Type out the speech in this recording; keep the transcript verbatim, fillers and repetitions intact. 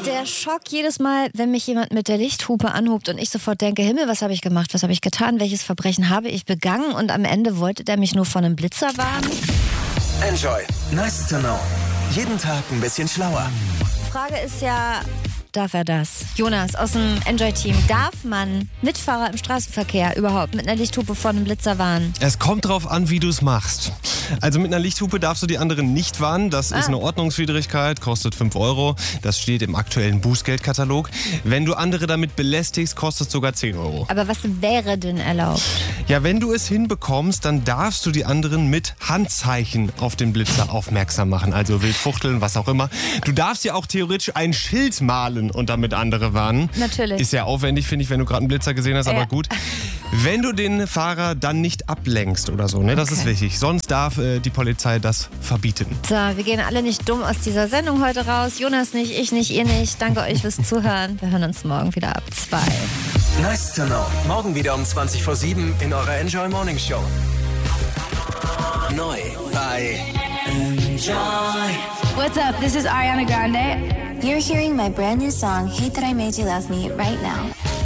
Der Schock jedes Mal, wenn mich jemand mit der Lichthupe anhupt und ich sofort denke, Himmel, was habe ich gemacht, was habe ich getan, welches Verbrechen habe ich begangen und am Ende wollte der mich nur von einem Blitzer warnen? Enjoy. Nice to know. Jeden Tag ein bisschen schlauer. Frage ist ja, darf er das? Jonas aus dem Enjoy-Team, darf man Mitfahrer im Straßenverkehr überhaupt mit einer Lichthupe vor einem Blitzer warnen? Es kommt drauf an, wie du es machst. Also mit einer Lichthupe darfst du die anderen nicht warnen. Das Ah. ist eine Ordnungswidrigkeit, kostet fünf Euro. Das steht im aktuellen Bußgeldkatalog. Wenn du andere damit belästigst, kostet es sogar zehn Euro. Aber was wäre denn erlaubt? Ja, wenn du es hinbekommst, dann darfst du die anderen mit Handzeichen auf den Blitzer aufmerksam machen. Also wild fuchteln, was auch immer. Du darfst ja auch theoretisch ein Schild malen und damit andere warnen. Natürlich. Ist sehr aufwendig, finde ich, wenn du gerade einen Blitzer gesehen hast, Ja. aber gut. Wenn du den Fahrer dann nicht ablenkst oder so, ne, das Okay. ist wichtig. Sonst darf äh, die Polizei das verbieten. So, wir gehen alle nicht dumm aus dieser Sendung heute raus. Jonas nicht, ich nicht, ihr nicht. Danke euch fürs Zuhören. Wir hören uns morgen wieder ab zwei. Nice to know. Morgen wieder um zwanzig vor sieben in eurer Enjoy Morning Show. Neu bei Enjoy. What's up? This is Ariana Grande. You're hearing my brand new song, Hate That I Made You Love Me, right now.